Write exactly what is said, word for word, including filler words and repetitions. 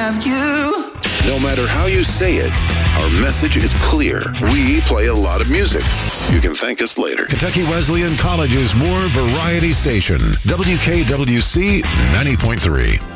have you. No matter how you say it, our message is clear. We play a lot of music. You can thank us later. Kentucky Wesleyan College's more variety station, W K W C ninety point three.